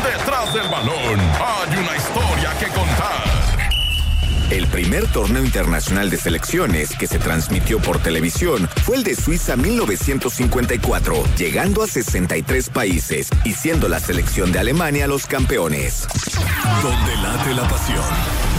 Detrás del balón hay una historia que contar. El primer torneo internacional de selecciones que se transmitió por televisión fue el de Suiza 1954, llegando a 63 países y siendo la selección de Alemania los campeones. Donde late la pasión.